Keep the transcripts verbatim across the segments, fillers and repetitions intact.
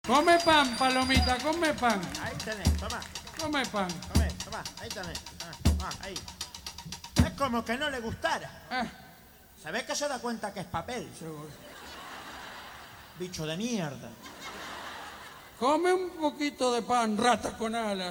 Come pan, palomita, come pan. Ahí tenés, toma. Come pan. Come, toma, ahí tenés. Ah, ah, ahí. Es como que no le gustara. Eh, Se ve que se da cuenta que es papel. seguro. Bicho de mierda. Come un poquito de pan, rata con alas.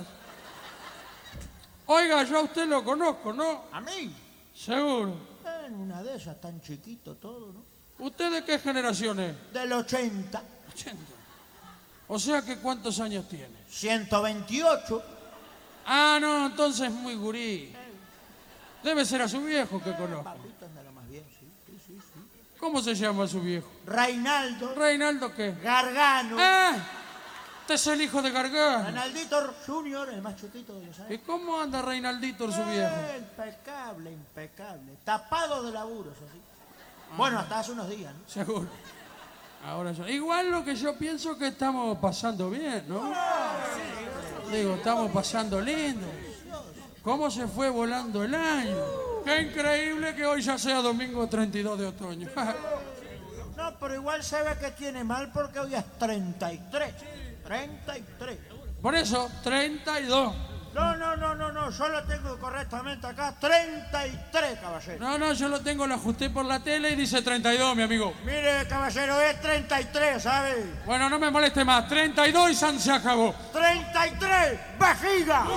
Oiga, yo a usted lo conozco, ¿no? ¿A mí? Seguro. En una de esas, tan chiquito todo, ¿no? ¿Usted de qué generación es? Del ochenta. ochenta. O sea que ¿cuántos años tiene? ciento veintiocho. Ah, no, entonces muy gurí. Debe ser a su viejo que conozco. Papito anda lo más bien, sí, sí, sí, sí. ¿Cómo se llama su viejo? Reinaldo ¿Reinaldo qué? Gargano. ¡Ah! Este es el hijo de Gargano. Reinaldito Junior, el más chutito de los ¿Y años. cómo anda Reinaldito, su viejo? Impecable, impecable. Tapado de laburos, así. Bueno, hasta hace unos días, ¿no? Seguro. Ahora yo. Igual lo que yo pienso que estamos pasando bien, ¿no? Digo, estamos pasando lindo. ¿Cómo se fue volando el año? Qué increíble que hoy ya sea domingo treinta y dos de otoño. No, pero igual se ve que tiene mal porque hoy es treinta y tres. treinta y tres. Por eso, treinta y dos. No, no, no, no, no, yo lo tengo correctamente acá, treinta y tres, caballero. No, no, yo lo tengo, lo ajusté por la tele y dice treinta y dos, mi amigo. Mire, caballero, es treinta y tres, ¿sabe? Bueno, no me moleste más. treinta y dos y San se acabó. treinta y tres, vejiga.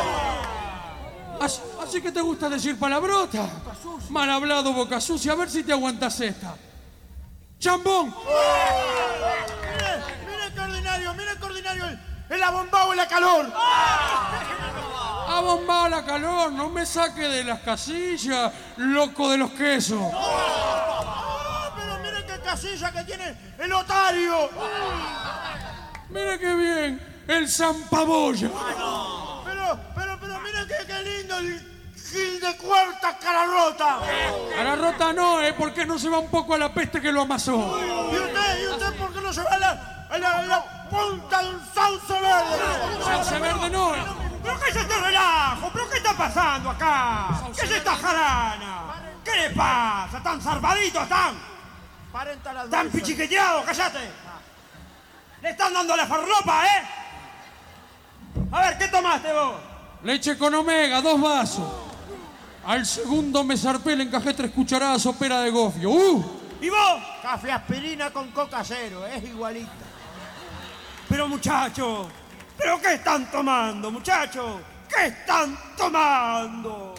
Así, así que te gusta decir palabrota. Mal hablado, boca sucia. A ver si te aguantas esta. ¡Chambón! Mire, mire, qué ordinario, mire, qué ordinario, el, el abombado y la calor. Ha bombado la calor, no me saque de las casillas, loco de los quesos. Ah, pero mire qué casilla que tiene el otario. Mira qué bien, el zampaboya. Pero, pero, pero, mire qué, qué lindo el gil de cuarta cara rota. A la rota no, ¿eh? Porque no se va un poco a la peste que lo amasó. ¿Y usted, y usted por qué no se va a la, a la, a la punta de un sauce verde? Sauce verde no. ¿Pero qué es este relajo? ¿Pero qué está pasando acá? ¿Qué es esta jarana? ¿Qué le pasa? ¿Tan zarpaditos están? Paren talas ¿Tan dulces. pichiqueteados? ¡Cállate! Le están dando la farlopa, ¿eh? A ver, ¿qué tomaste vos? Leche con omega, dos vasos. Al segundo me zarpé, le encajé tres cucharadas sopera de gofio. ¡Uh! ¿Y vos? Café aspirina con coca cero, es igualita. Pero muchachos, ¿pero qué están tomando, muchachos? ¿Qué están tomando?